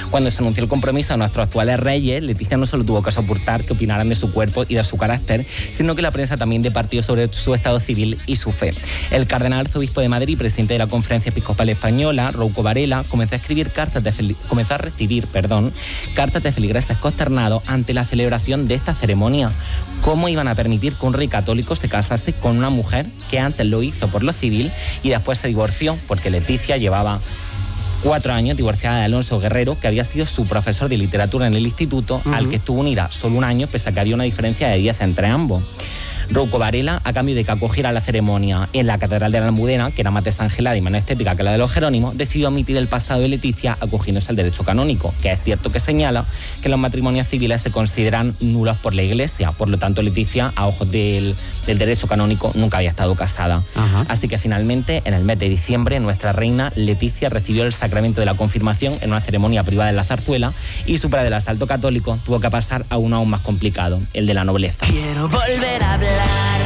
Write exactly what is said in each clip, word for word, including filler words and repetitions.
Cuando se anunció el compromiso de nuestros actuales reyes, Leticia no solo tuvo que soportar que opinaran de su cuerpo y de su carácter, sino que la prensa también departió sobre su estado civil y su fe. El cardenal arzobispo de Madrid, presidente de la Conferencia Episcopal Española, Rouco Varela, comenzó a escribir cartas de fel- comenzó a recibir, perdón, cartas de feligreses consternados ante la celebración de esta ceremonia. ¿Cómo iban a permitir que un rey católico se casase con una mujer que antes lo hizo por lo civil y después se divorció? Porque Leticia llevaba cuatro años divorciada de Alonso Guerrero, que había sido su profesor de literatura en el instituto, uh-huh. al que estuvo unida solo un año, pese a que había una diferencia de diez entre ambos. Rouco Varela, a cambio de que acogiera la ceremonia en la Catedral de la Almudena, que era más desangelada y menos estética que la de los Jerónimos, decidió omitir el pasado de Leticia acogiéndose al derecho canónico, que es cierto que señala que los matrimonios civiles se consideran nulos por la Iglesia. Por lo tanto, Leticia, a ojos del, del derecho canónico, nunca había estado casada. Ajá. Así que finalmente, en el mes de diciembre, nuestra reina Leticia recibió el sacramento de la confirmación en una ceremonia privada en la Zarzuela y su padre del asalto católico tuvo que pasar a uno aún más complicado, el de la nobleza. Quiero volver a hablar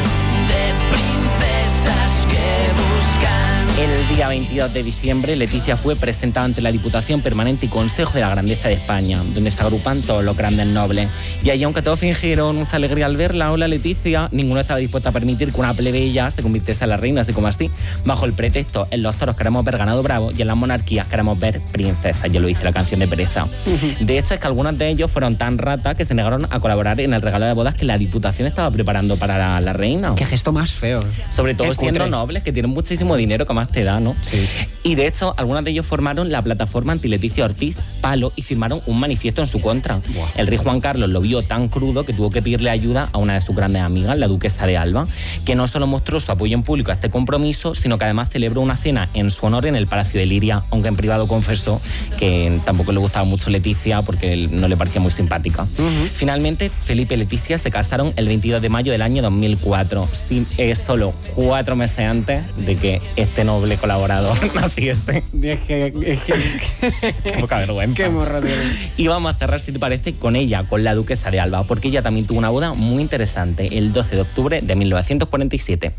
de princesas que buscan. El día veintidós de diciembre, Leticia fue presentada ante la Diputación Permanente y Consejo de la Grandeza de España, donde se agrupan todos los grandes nobles. Y allí, aunque todos fingieron mucha alegría al verla, hola Leticia, ninguno estaba dispuesto a permitir que una plebeya se convirtiese en la reina, así como así, bajo el pretexto: en los toros queremos ver ganado bravo y en las monarquías queremos ver princesas. Yo lo hice la canción de Pereza. De hecho, es que algunos de ellos fueron tan ratas que se negaron a colaborar en el regalo de bodas que la Diputación estaba preparando para la, la reina. Qué gesto más feo. Sobre todo siendo nobles, que tienen muchísimo dinero, que más te da, ¿no? Sí. Y de hecho, algunos de ellos formaron la plataforma anti-Leticia Ortiz, Palo, y firmaron un manifiesto en su contra. Buah. El rey Juan Carlos lo vio tan crudo que tuvo que pedirle ayuda a una de sus grandes amigas, la duquesa de Alba, que no solo mostró su apoyo en público a este compromiso, sino que además celebró una cena en su honor en el Palacio de Liria, aunque en privado confesó que tampoco le gustaba mucho Leticia porque no le parecía muy simpática. Uh-huh. Finalmente, Felipe y Leticia se casaron el veintidós de mayo del año dos mil cuatro, sin, eh, solo cuatro meses antes de que este noble colaborador naciese. Es que... Es que Qué poca vergüenza. Qué morro tiene. Y vamos a cerrar, si te parece, con ella, con la duquesa de Alba, porque ella también tuvo una boda muy interesante el doce de octubre de mil novecientos cuarenta y siete.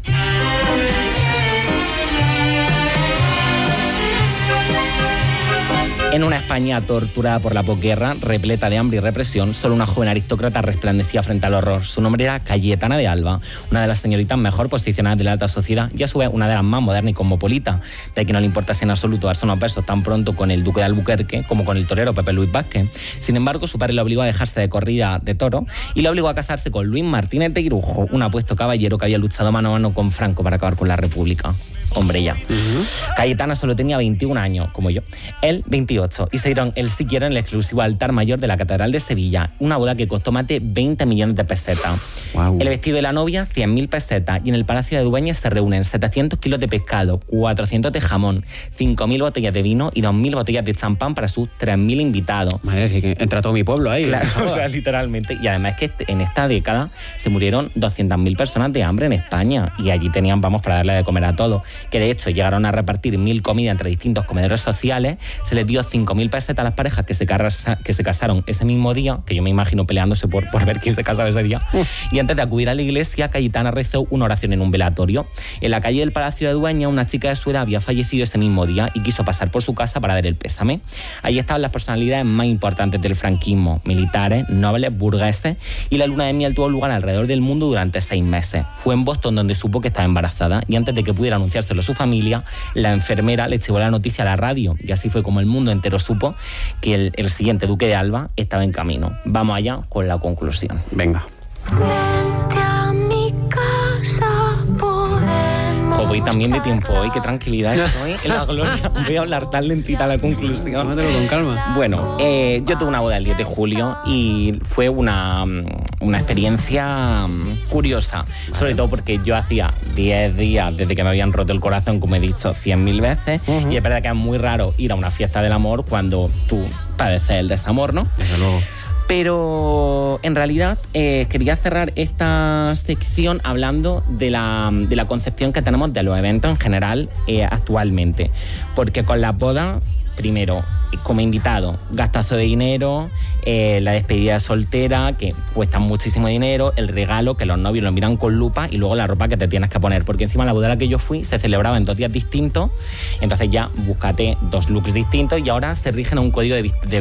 En una España torturada por la posguerra, repleta de hambre y represión, solo una joven aristócrata resplandecía frente al horror. Su nombre era Cayetana de Alba, una de las señoritas mejor posicionadas de la alta sociedad y a su vez una de las más modernas y cosmopolitas, de que no le importase en absoluto darse unos versos tan pronto con el duque de Albuquerque como con el torero Pepe Luis Vázquez. Sin embargo, su padre le obligó a dejarse de corrida de toro y le obligó a casarse con Luis Martínez de Irujo, un apuesto caballero que había luchado mano a mano con Franco para acabar con la República. Hombre ya. Uh-huh. Cayetana solo tenía veintiún años, como yo. Él, veintiocho. Y se dieron el sí quiero en el exclusivo altar mayor de la Catedral de Sevilla. Una boda que costó más de veinte millones de pesetas. Wow. El vestido de la novia, cien mil pesetas. Y en el Palacio de Dueñas se reúnen setecientos kilos de pescado, cuatrocientos de jamón, cinco mil botellas de vino y dos mil botellas de champán para sus tres mil invitados. Madre, sí que entra todo mi pueblo ahí. Claro, o sea, literalmente. Y además es que en esta década se murieron doscientas mil personas de hambre en España. Y allí tenían, vamos, para darle de comer a todos. Que de hecho llegaron a repartir mil comidas entre distintos comedores sociales, se les dio cinco mil pesetas a las parejas que se, casa, que se casaron ese mismo día, que yo me imagino peleándose por, por ver quién se casaba ese día, y antes de acudir a la iglesia, Cayetana rezó una oración en un velatorio. En la calle del Palacio de Dueñas, una chica de su edad había fallecido ese mismo día y quiso pasar por su casa para dar el pésame. Allí estaban las personalidades más importantes del franquismo, militares, nobles, burgueses, y la luna de miel tuvo lugar alrededor del mundo durante seis meses. Fue en Boston donde supo que estaba embarazada y antes de que pudiera anunciárselo a su familia, la enfermera le llevó la noticia a la radio y así fue como el mundo entero supo que el, el siguiente duque de Alba estaba en camino. Vamos allá con la conclusión. Venga. Jo, voy también de tiempo hoy, qué tranquilidad estoy en la gloria. Voy a hablar tan lentita la conclusión. Tómatelo con calma. Bueno, eh, yo tuve una boda el diez de julio y fue una, una experiencia curiosa. Vale. Sobre todo porque yo hacía diez días desde que me habían roto el corazón, como he dicho, cien mil veces. Uh-huh. Y es verdad que es muy raro ir a una fiesta del amor cuando tú padeces el desamor, ¿no? Desde luego. Pero en realidad eh, quería cerrar esta sección hablando de la, de la concepción que tenemos de los eventos en general eh, actualmente. Porque con las bodas, primero, como invitado, gastazo de dinero, eh, la despedida soltera, que cuesta muchísimo dinero, el regalo, que los novios lo miran con lupa, y luego la ropa que te tienes que poner. Porque encima la boda a la que yo fui se celebraba en dos días distintos, entonces ya búscate dos looks distintos y ahora se rigen a un código de, de